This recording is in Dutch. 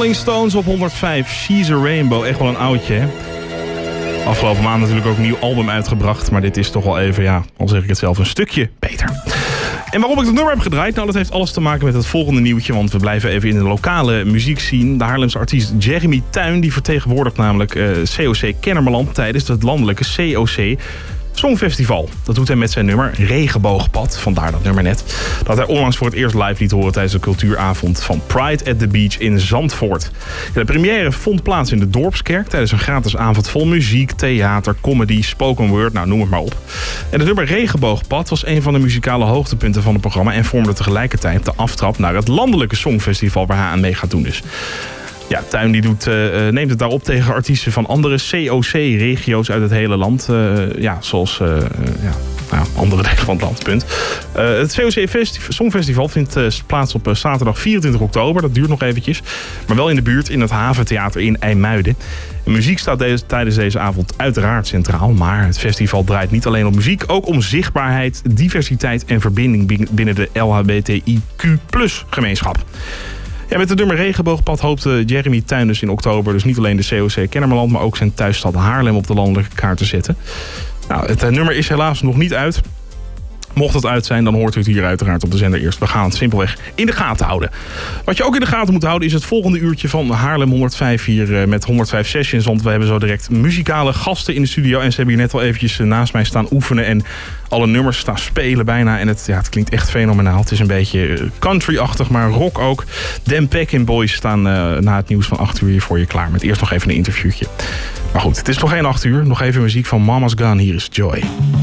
Rolling Stones op 105. She's a Rainbow. Echt wel een oudje, hè? Afgelopen maand natuurlijk ook een nieuw album uitgebracht. Maar dit is toch wel even, ja, al zeg ik het zelf, een stukje beter. En waarom ik het nummer heb gedraaid? Nou, dat heeft alles te maken met het volgende nieuwtje. Want we blijven even in de lokale muziekscene. De Haarlemse artiest Jeremy Tuin, die vertegenwoordigt namelijk COC Kennemerland tijdens het landelijke COC Songfestival. Dat doet hij met zijn nummer Regenboogpad, vandaar dat nummer net. Dat hij onlangs voor het eerst live liet horen tijdens de cultuuravond van Pride at the Beach in Zandvoort. De première vond plaats in de Dorpskerk tijdens een gratis avond vol muziek, theater, comedy, spoken word, nou noem het maar op. En het nummer Regenboogpad was een van de muzikale hoogtepunten van het programma en vormde tegelijkertijd de aftrap naar het landelijke Songfestival waar hij aan mee gaat doen dus. Ja, Tuin die neemt het daarop tegen artiesten van andere COC-regio's uit het hele land. Zoals andere delen van het land, punt. Het COC Songfestival vindt plaats op zaterdag 24 oktober. Dat duurt nog eventjes. Maar wel in de buurt in het Haventheater in IJmuiden. De muziek staat tijdens deze avond uiteraard centraal. Maar het festival draait niet alleen om muziek. Ook om zichtbaarheid, diversiteit en verbinding binnen de LHBTIQ+-gemeenschap. Ja, met het nummer Regenboogpad hoopte Jeremy Tuin dus in oktober dus niet alleen de COC Kennemerland, maar ook zijn thuisstad Haarlem op de landelijke kaart te zetten. Nou, het nummer is helaas nog niet uit. Mocht het uit zijn, dan hoort u het hier uiteraard op de zender eerst. We gaan het simpelweg in de gaten houden. Wat je ook in de gaten moet houden is het volgende uurtje van Haarlem 105 hier met 105 Sessions. Want we hebben zo direct muzikale gasten in de studio. En ze hebben hier net al eventjes naast mij staan oefenen en alle nummers staan spelen bijna. En het klinkt echt fenomenaal. Het is een beetje country-achtig, maar rock ook. Dan Peck en Boys staan na het nieuws van 8 uur hier voor je klaar. Met eerst nog even een interviewtje. Maar goed, het is nog geen 8 uur. Nog even muziek van Mama's Gun. Hier is Joy.